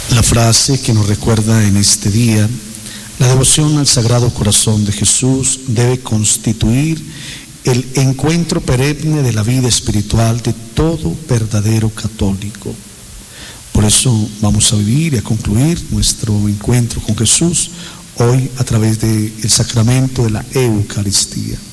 La frase que nos recuerda en este día: la devoción al Sagrado Corazón de Jesús debe constituir el encuentro perenne de la vida espiritual de todo verdadero católico. Por eso vamos a vivir y a concluir nuestro encuentro con Jesús hoy a través del sacramento de la Eucaristía.